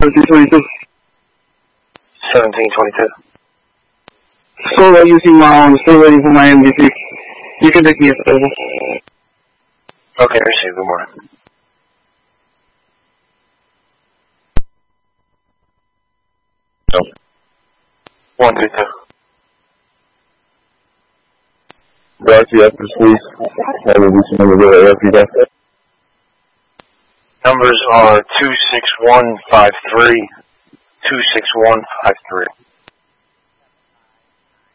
1722. 1722. Solo using still waiting for my NBC. You can take me if over. Okay, received. Good morning. No. 122. Roger, after please. I will be some of the AFP. Numbers are 26153, 26153.